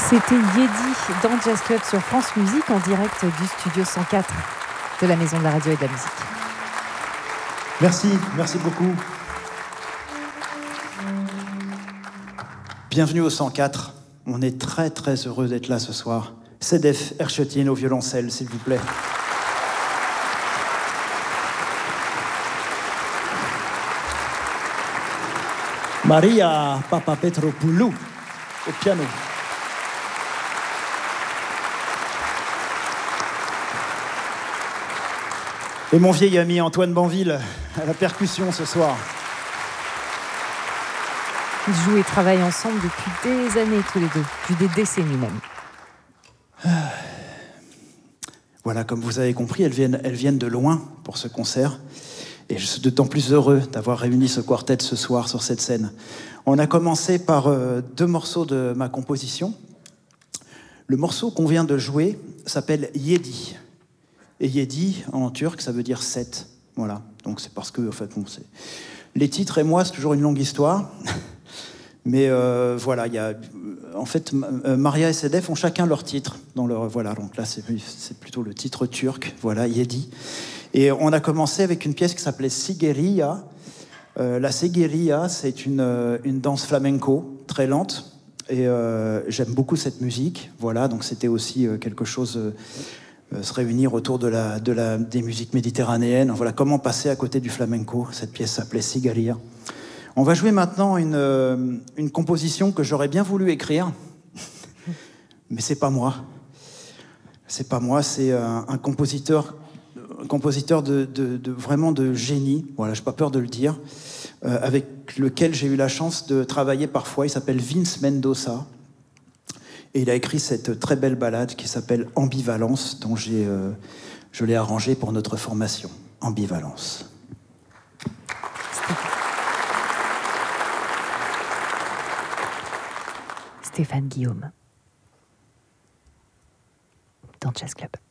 C'était Yedi dans Jazz Club sur France Musique en direct du studio 104 de la Maison de la Radio et de la Musique. Merci beaucoup. Bienvenue au 104. On est très très heureux d'être là ce soir. Sedef Erchetin au violoncelle, s'il vous plaît. Maria Papapetropoulou au piano. Et mon vieil ami Antoine Banville à la percussion ce soir. Ils jouent et travaillent ensemble depuis des années tous les deux, depuis des décennies même. Voilà, comme vous avez compris, elles viennent de loin pour ce concert. Et je suis d'autant plus heureux d'avoir réuni ce quartet ce soir sur cette scène. On a commencé par deux morceaux de ma composition. Le morceau qu'on vient de jouer s'appelle Yedi. Et Yedi, en turc, ça veut dire 7. Voilà. Donc c'est parce que, en fait, bon, les titres et moi, c'est toujours une longue histoire. Mais voilà, en fait, Maria et Sedef ont chacun leur titre. Voilà, donc là, c'est plutôt le titre turc. Voilà, Yedi. Et on a commencé avec une pièce qui s'appelait Sigiriya. La Sigiriya, c'est une danse flamenco très lente. Et j'aime beaucoup cette musique. Voilà, donc c'était aussi quelque chose... se réunir autour des musiques méditerranéennes. Voilà, comment passer à côté du flamenco. Cette pièce s'appelait Sigiriya. On va jouer maintenant une composition que j'aurais bien voulu écrire, mais c'est pas moi. C'est pas moi, c'est un compositeur vraiment de génie. Voilà, j'ai pas peur de le dire, avec lequel j'ai eu la chance de travailler parfois. Il s'appelle Vince Mendoza. Et il a écrit cette très belle ballade qui s'appelle Ambivalence, dont je l'ai arrangée pour notre formation. Ambivalence. Stéphane Guillaume dans Jazz Club.